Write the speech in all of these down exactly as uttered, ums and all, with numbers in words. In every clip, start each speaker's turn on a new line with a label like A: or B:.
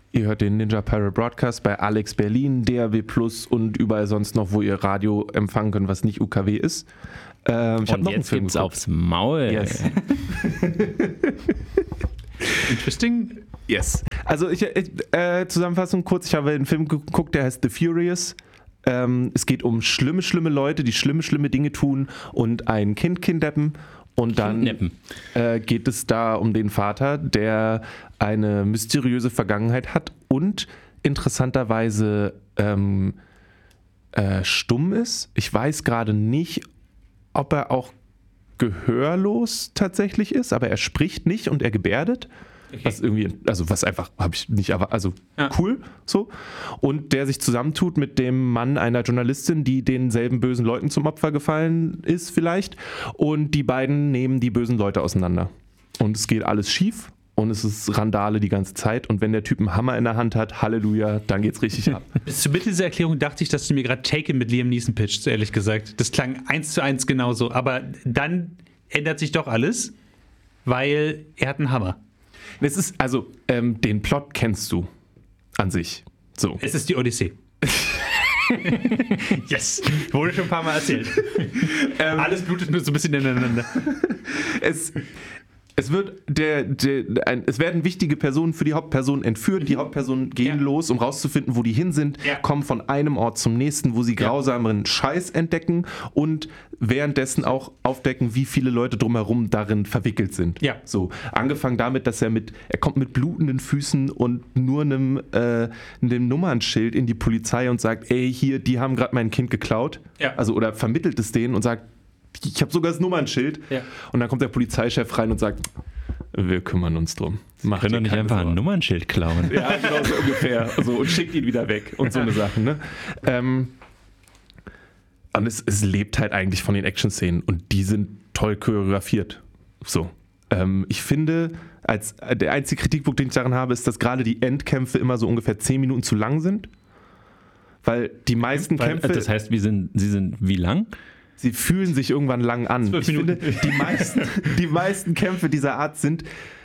A: Ihr hört den Ninja Pirate Broadcast bei Alex Berlin, D A B Plus und überall sonst noch, wo ihr Radio empfangen könnt, was nicht U K W ist. Ähm, ich
B: und noch jetzt gibt's geguckt. Aufs Maul.
A: Yes.
C: Interesting.
A: Yes. Also ich, äh, Zusammenfassung kurz, ich habe einen Film geguckt, der heißt The Furious. Ähm, es geht um schlimme, schlimme Leute, die schlimme, schlimme Dinge tun und ein Kind kidnappen. Und dann äh, geht es da um den Vater, der eine mysteriöse Vergangenheit hat und interessanterweise ähm, äh, stumm ist. Ich weiß gerade nicht, ob er auch gehörlos tatsächlich ist, aber er spricht nicht und er gebärdet. Okay. Was irgendwie, also was einfach, habe ich nicht erwartet, also ja. Cool, so. Und der sich zusammentut mit dem Mann einer Journalistin, die denselben bösen Leuten zum Opfer gefallen ist vielleicht. Und die beiden nehmen die bösen Leute auseinander. Und es geht alles schief und es ist Randale die ganze Zeit. Und wenn der Typ einen Hammer in der Hand hat, Halleluja, dann geht's richtig ab.
C: Bis zur Mitte dieser Erklärung dachte ich, dass du mir gerade Taken mit Liam Neeson pitchst, ehrlich gesagt. Das klang eins zu eins genauso. Aber dann ändert sich doch alles, weil er hat einen Hammer.
A: Es ist, also, ähm, den Plot kennst du an sich. So.
C: Es ist die Odyssee. Yes, wurde schon ein paar Mal erzählt. ähm, Alles blutet nur so ein bisschen ineinander.
A: Es, es wird der, der ein, es werden wichtige Personen für die Hauptperson entführt. Die Hauptpersonen gehen ja. los, um rauszufinden, wo die hin sind, ja. kommen von einem Ort zum nächsten, wo sie grausameren ja. Scheiß entdecken und währenddessen auch aufdecken, wie viele Leute drumherum darin verwickelt sind.
C: Ja.
A: So, angefangen damit, dass er mit, er kommt mit blutenden Füßen und nur einem, äh, einem Nummernschild in die Polizei und sagt, ey, hier, die haben gerade mein Kind geklaut.
C: Ja.
A: Also, oder vermittelt es denen und sagt, ich habe sogar das Nummernschild. Ja. Und dann kommt der Polizeichef rein und sagt, wir kümmern uns drum.
B: Macht können doch nicht einfach Sorgen. Ein Nummernschild klauen.
A: Ja, genau so ungefähr. So, und schickt ihn wieder weg und so eine Sache. Ne? Ähm, und es, es lebt halt eigentlich von den Action-Szenen und die sind toll choreografiert. So. Ähm, ich finde, als der einzige Kritikpunkt, den ich daran habe, ist, dass gerade die Endkämpfe immer so ungefähr zehn Minuten zu lang sind. Weil die meisten
B: Weil,
A: Kämpfe...
B: Das heißt, wie sind, sie sind wie lang?
A: Sie fühlen sich irgendwann lang an. Ich finde, die meisten, die meisten Kämpfe dieser Art sind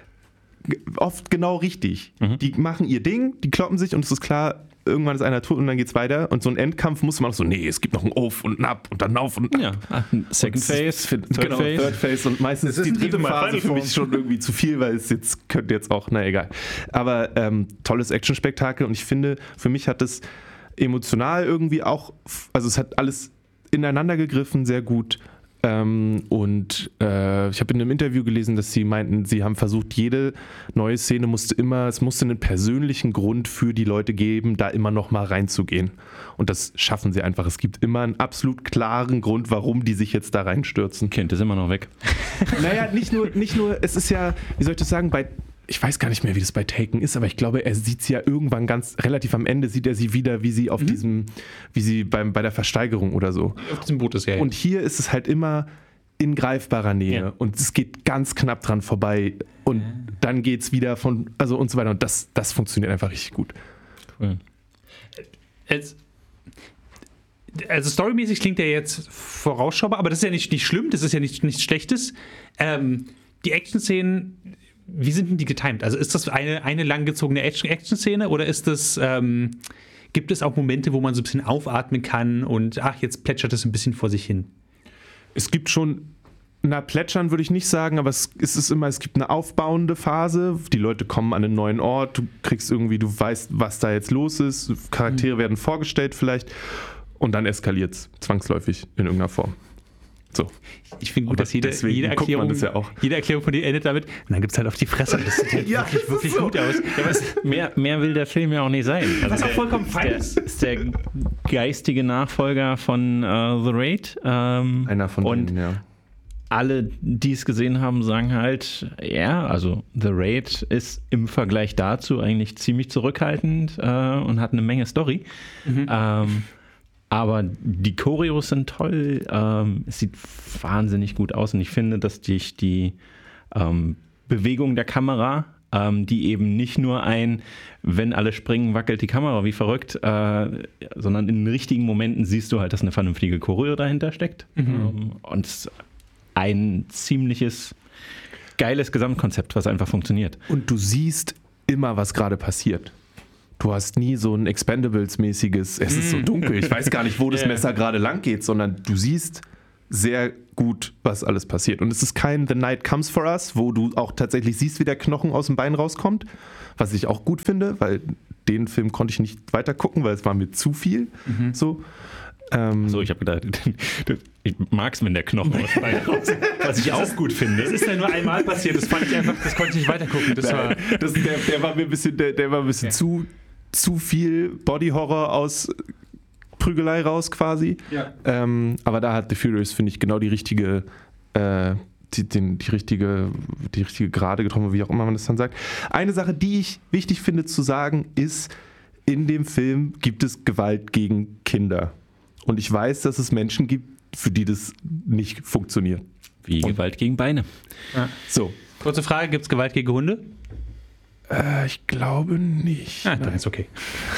A: oft genau richtig. Mhm. Die machen ihr Ding, die kloppen sich und es ist klar, irgendwann ist einer tot und dann geht's weiter. Und so ein Endkampf muss man auch so, nee, es gibt noch einen Auf und einen Ab und dann Auf und Ab.
B: Ja, Second Phase,
A: Third genau, Phase. Third Phase und meistens ist die dritte Phase für mich schon irgendwie zu viel, weil es jetzt könnte jetzt auch, na egal. Aber ähm, tolles Action-Spektakel und ich finde, für mich hat es emotional irgendwie auch, also es hat alles ineinander gegriffen, sehr gut. Ähm, und äh, ich habe in einem Interview gelesen, dass sie meinten, sie haben versucht, jede neue Szene musste immer, es musste einen persönlichen Grund für die Leute geben, da immer noch mal reinzugehen. Und das schaffen sie einfach. Es gibt immer einen absolut klaren Grund, warum die sich jetzt da reinstürzen.
B: Kind ist immer noch weg.
A: Naja, nicht nur, nicht nur, es ist ja, wie soll ich das sagen, bei ich weiß gar nicht mehr, wie das bei Taken ist, aber ich glaube, er sieht sie ja irgendwann ganz, relativ am Ende sieht er sie wieder, wie sie auf mhm. diesem, wie sie beim, bei der Versteigerung oder so.
C: Auf diesem Boot ist ja.
A: Und hier ist es halt immer in greifbarer Nähe ja. und es geht ganz knapp dran vorbei und ja. dann geht's wieder von, also und so weiter und das, das funktioniert einfach richtig gut.
C: Cool. Jetzt, also storymäßig klingt der jetzt vorausschaubar, aber das ist ja nicht, nicht schlimm, das ist ja nicht, nichts Schlechtes. Ähm, die Action-Szenen, wie sind denn die getimed? Also ist das eine, eine langgezogene Action-Szene oder ist das, ähm, gibt es auch Momente, wo man so ein bisschen aufatmen kann und ach, jetzt plätschert es ein bisschen vor sich hin?
A: Es gibt schon, na plätschern würde ich nicht sagen, aber es, es ist immer, es gibt eine aufbauende Phase, die Leute kommen an einen neuen Ort, du kriegst irgendwie, du weißt, was da jetzt los ist, Charaktere mhm. werden vorgestellt vielleicht und dann eskaliert es zwangsläufig in irgendeiner Form. So.
C: Ich finde gut, dass jede, jede, Erklärung,
A: ja auch.
C: jede Erklärung von dir endet damit, und dann gibt es halt auf die Fresse. Das sieht halt
A: ja,
C: wirklich, wirklich
A: so.
C: gut aus.
B: Ja, mehr, mehr will der Film ja auch nicht sein.
C: Also was auch vollkommen fein
B: ist. Ist der geistige Nachfolger von uh, The Raid. Ähm,
A: Einer von
B: und
A: denen, ja.
B: Alle, die es gesehen haben, sagen halt, ja, also The Raid ist im Vergleich dazu eigentlich ziemlich zurückhaltend äh, und hat eine Menge Story. Mhm. Ähm, Aber die Choreos sind toll, ähm, es sieht wahnsinnig gut aus und ich finde, dass dich die ähm, Bewegung der Kamera, ähm, die eben nicht nur ein, wenn alle springen, wackelt die Kamera wie verrückt, äh, sondern in richtigen Momenten siehst du halt, dass eine vernünftige Choreo dahinter steckt. Mhm. Ähm, und ein ziemliches geiles Gesamtkonzept, was einfach funktioniert.
A: Und du siehst immer, was gerade passiert. Du hast nie so ein Expendables-mäßiges, es ist so dunkel, ich weiß gar nicht, wo das
C: Ja.
A: Messer gerade lang geht, sondern du siehst sehr gut, was alles passiert. Und es ist kein The Night Comes for Us, wo du auch tatsächlich siehst, wie der Knochen aus dem Bein rauskommt, was ich auch gut finde, weil den Film konnte ich nicht weiter gucken, weil es war mir zu viel.
C: Mhm.
A: So. Ähm,
B: So, ich habe gedacht, ich mag es, wenn der Knochen aus dem Bein rauskommt, was ich auch gut finde.
C: Das ist ja nur einmal passiert, das fand ich einfach, das konnte ich nicht weitergucken. Das war,
A: das, der, der war mir ein bisschen, der, der war ein bisschen
C: Okay.
A: zu, zu viel Body-Horror aus Prügelei raus quasi.
C: Ja.
A: Ähm, aber da hat The Furious, finde ich, genau die richtige, äh, die, den, die richtige, die richtige Gerade getroffen, wie auch immer man das dann sagt. Eine Sache, die ich wichtig finde zu sagen, ist, in dem Film gibt es Gewalt gegen Kinder. Und ich weiß, dass es Menschen gibt, für die das nicht funktioniert.
B: Wie Gewalt gegen Beine.
A: So.
C: kurze Frage, gibt es Gewalt gegen Hunde?
A: Äh, ich glaube nicht.
C: Ah, dann ist okay.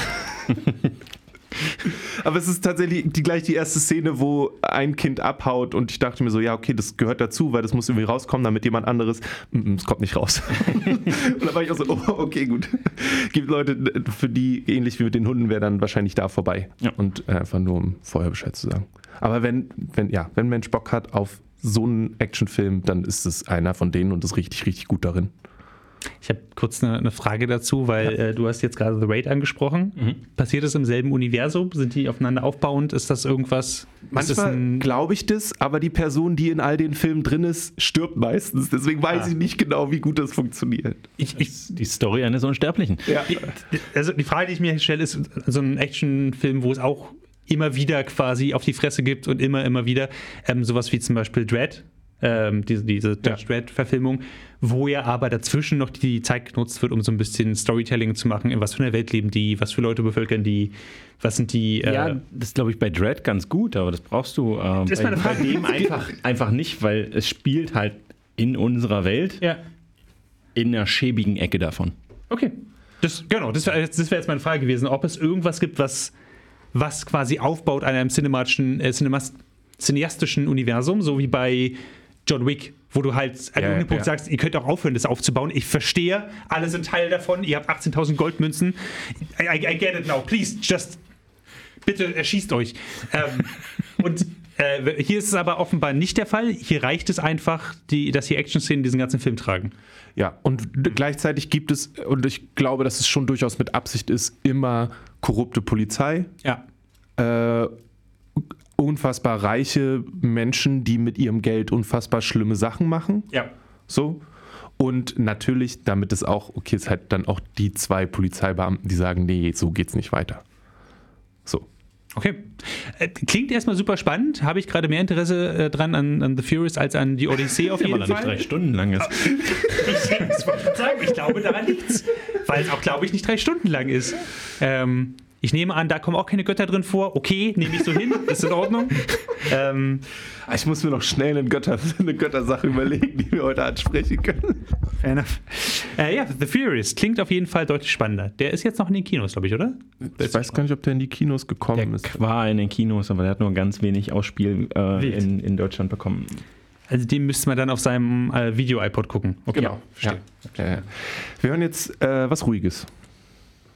A: Aber es ist tatsächlich die, gleich die erste Szene, wo ein Kind abhaut und ich dachte mir so, ja, okay, das gehört dazu, weil das muss irgendwie rauskommen, damit jemand anderes, mm, es kommt nicht raus. Und da war ich auch so, oh, okay, gut. Gibt Leute, für die, ähnlich wie mit den Hunden, wäre dann wahrscheinlich da vorbei.
B: Ja.
A: Und einfach nur, um vorher Bescheid zu sagen. Aber wenn, wenn, ja, wenn ein Mensch Bock hat auf so einen Actionfilm, dann ist es einer von denen und ist richtig, richtig gut darin.
C: Ich habe kurz eine, eine Frage dazu, weil äh, du hast jetzt gerade The Raid angesprochen.
B: Mhm.
C: Passiert das im selben Universum? Sind die aufeinander aufbauend? Ist das irgendwas? Ist das
A: Manchmal
C: ein,
A: glaube ich das, aber die Person, die in all den Filmen drin ist, stirbt meistens. Deswegen weiß
C: Ah.
A: ich nicht genau, wie gut das funktioniert.
C: ich, ich,
B: Die Story eines Unsterblichen.
A: Ja.
C: also die Frage, die ich mir stelle, ist so ein Actionfilm, wo es auch immer wieder quasi auf die Fresse gibt und immer, immer wieder. Ähm, sowas wie zum Beispiel Dread, ähm, diese, diese Judge Dredd-Verfilmung, wo ja aber dazwischen noch die Zeit genutzt wird, um so ein bisschen Storytelling zu machen. In was für einer Welt leben die, was für Leute bevölkern die, was sind die. Äh,
B: Ja, das glaube ich bei Dread ganz gut, aber das brauchst du ähm,
C: Das ist
B: bei,
C: meine
B: bei
C: Frage.
B: dem einfach, einfach nicht, weil es spielt halt in unserer Welt
C: ja.
B: in einer schäbigen Ecke davon.
C: Okay. Das, genau, das wäre das wär jetzt meine Frage gewesen, ob es irgendwas gibt, was, was quasi aufbaut an einem cinematischen, äh, cinemas- cineastischen Universum, so wie bei John Wick, wo du halt an
A: Ja,
C: irgendeinem Punkt
A: ja.
C: sagst, ihr könnt auch aufhören, das aufzubauen. Ich verstehe, alle sind Teil davon, ihr habt achtzehntausend Goldmünzen. I, I, I get it now, please, just bitte erschießt euch. Ähm, und äh, hier ist es aber offenbar nicht der Fall. Hier reicht es einfach, die, dass die Action-Szenen diesen ganzen Film tragen.
A: Ja, und d- gleichzeitig gibt es, und ich glaube, dass es schon durchaus mit Absicht ist, immer korrupte Polizei,
C: Ja.
A: äh, unfassbar reiche Menschen, die mit ihrem Geld unfassbar schlimme Sachen machen.
C: Ja.
A: So. Und natürlich, damit es auch, okay, es halt dann auch die zwei Polizeibeamten, die sagen, nee, so geht's nicht weiter. So.
C: Okay. Äh, Klingt erstmal super spannend. Habe ich gerade mehr Interesse äh, dran an, an The Furious als an die Odyssee auf jeden
B: Weil er nicht
C: Fall.
B: drei Stunden lang ist.
C: Ich, das wollte ich sagen, ich glaube, daran liegt's. Weil es auch, glaube ich, nicht drei Stunden lang ist. Ähm, ich nehme an, da kommen auch keine Götter drin vor. Okay, nehme ich so hin, ist in Ordnung. Ähm,
A: Ich muss mir noch schnell eine, Götter, eine Göttersache überlegen, die wir heute ansprechen können.
C: fair enough. Äh, ja, The Furious klingt auf jeden Fall deutlich spannender. Der ist jetzt noch in den Kinos, glaube ich, oder?
A: Ich weiß gar nicht, ob der in die Kinos gekommen
B: Der
A: ist.
B: war in den Kinos, aber der hat nur ganz wenig Ausspiel äh,
C: Wild.
B: in, in Deutschland bekommen.
C: Also den müsste man dann auf seinem äh, Video-iPod gucken. Okay,
A: Genau.
C: verstehe.
A: Ja. Ja, ja. Wir hören jetzt äh, was Ruhiges.